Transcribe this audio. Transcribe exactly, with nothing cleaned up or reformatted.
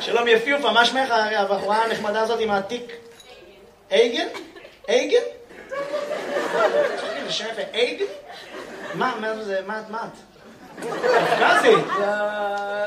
שלום יפיופה, מה שמך הבחורה הנחמדה הזאת עם העתיק? אייגן? אייגן? זה שם יפה, אייגן? מה, מה זה, מה את? מה את? קפקזית?